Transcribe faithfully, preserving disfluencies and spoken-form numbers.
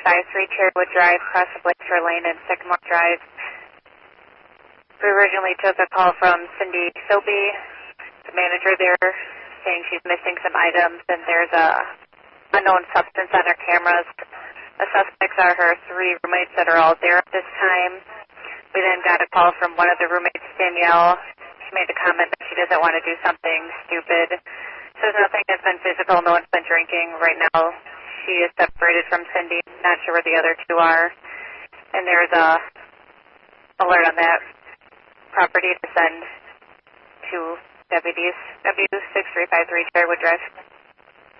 five three Cherrywood Drive, across the Blakeshore Lane and Sycamore Drive. We originally took a call from Cindy Soapy, the manager there, saying she's missing some items and there's a unknown substance on her cameras. The suspects are her three roommates that are all there at this time. We then got a call from one of the roommates, Danielle. She made a comment that she doesn't want to do something stupid. So nothing has been physical, no one's been drinking. Right now she is separated from Cindy, not sure where the other two are. And there's a alert on that property to send to deputies. W six three five three Cherrywood Drive.